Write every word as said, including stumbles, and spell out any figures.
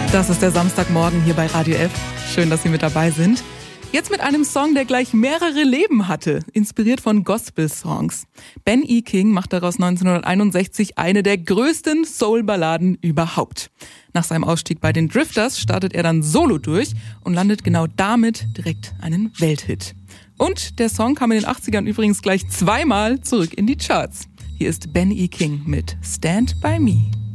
Das ist der Samstagmorgen hier bei Radio F. Schön, dass Sie mit dabei sind. Jetzt mit einem Song, der gleich mehrere Leben hatte, inspiriert von Gospel-Songs. Ben E. King macht daraus neunzehnhunderteinundsechzig eine der größten Soul-Balladen überhaupt. Nach seinem Ausstieg bei den Drifters startet er dann solo durch und landet genau damit direkt einen Welthit. Und der Song kam in den achtzigern übrigens gleich zweimal zurück in die Charts. Hier ist Ben E. King mit Stand By Me.